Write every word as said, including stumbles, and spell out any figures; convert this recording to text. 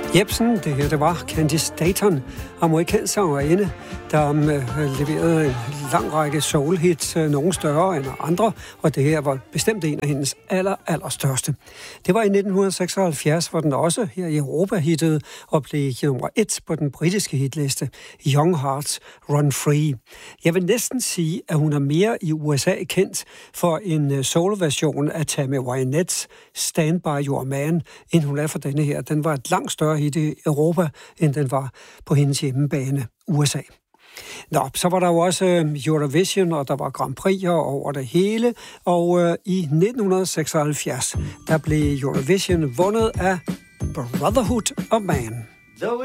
Jepsen, det her, det var Candice Dayton, amerikansk sangerinde, der øh, leverede en lang række soul-hits, øh, nogle større end andre, og det her var bestemt en af hendes aller, aller største. Det var i nitten seksoghalvfjerds, hvor den også her i Europa hittede og blev nummer et på den britiske hitliste, Young Hearts Run Free. Jeg vil næsten sige, at hun er mere i U S A kendt for en soul-version af Tammy Wynette's Stand By Your Man, end hun er for denne her. Den var et langt større hit i Europa, end den var på hendes hjemmebane, U S A. Nå, så var der jo også Eurovision, og der var Grand Prix'er over det hele, og øh, i nitten seksoghalvfjerds, der blev Eurovision vundet af Brotherhood of Man.